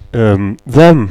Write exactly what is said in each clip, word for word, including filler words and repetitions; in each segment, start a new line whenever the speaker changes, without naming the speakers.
Ähm, Them.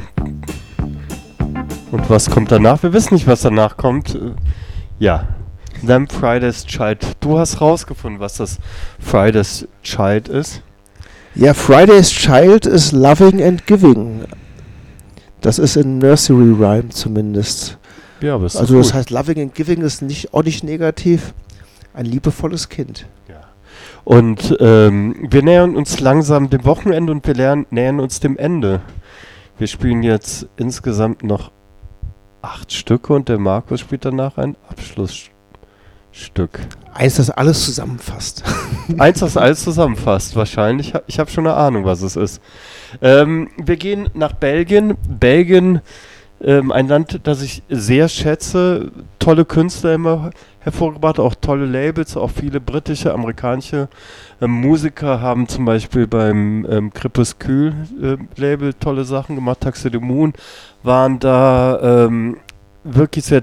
Und was kommt danach? Wir wissen nicht, was danach kommt. Äh, ja. Them Friday's Child. Du hast rausgefunden, was das Friday's Child ist.
Ja, Friday's Child ist Loving and Giving. Das ist in Nursery Rhyme zumindest.
Ja, aber ist
Also
gut.
das heißt, Loving and Giving ist nicht, auch nicht negativ. Ein liebevolles Kind.
Ja. Und ähm, wir nähern uns langsam dem Wochenende und wir lernen, nähern uns dem Ende. Wir spielen jetzt insgesamt noch acht Stücke und der Markus spielt danach ein Abschlussstück.
Eins, das alles zusammenfasst.
Eins, das alles zusammenfasst, wahrscheinlich. Ich habe schon eine Ahnung, was es ist. Ähm, wir gehen nach Belgien. Belgien, ähm, ein Land, das ich sehr schätze. Tolle Künstler immer hervorgebracht, auch tolle Labels, auch viele britische, amerikanische ähm, Musiker haben zum Beispiel beim ähm, Crepuscule-Label äh, tolle Sachen gemacht. Taxi the Moon waren da ähm, wirklich sehr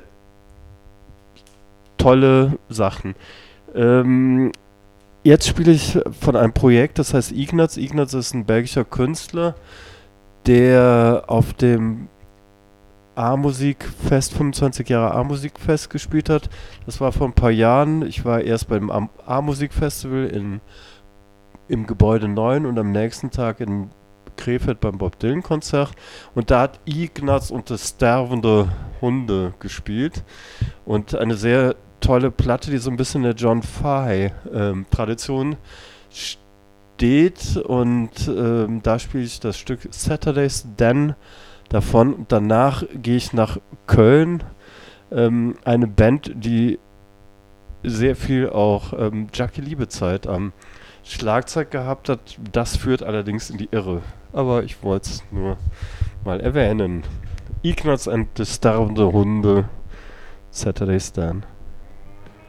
tolle Sachen. Ähm, jetzt spiele ich von einem Projekt, das heißt Ignaz. Ignaz ist ein belgischer Künstler, der auf dem A-Musikfest, fünfundzwanzig Jahre A-Musikfest gespielt hat. Das war vor ein paar Jahren. Ich war erst beim A-Musikfestival in, im Gebäude neun und am nächsten Tag in Krefeld beim Bob Dylan Konzert. Und da hat Ignaz und das sterbende Hunde gespielt. Und eine sehr tolle Platte, die so ein bisschen in der John Fahey ähm, Tradition steht. Und ähm, da spiele ich das Stück Saturday's Den davon. Und danach gehe ich nach Köln. Ähm, eine Band, die sehr viel auch ähm, Jackie Liebezeit am Schlagzeug gehabt hat. Das führt allerdings in die Irre. Aber ich wollte es nur mal erwähnen. Ignaz and the sterbende Hunde, Saturday's Den.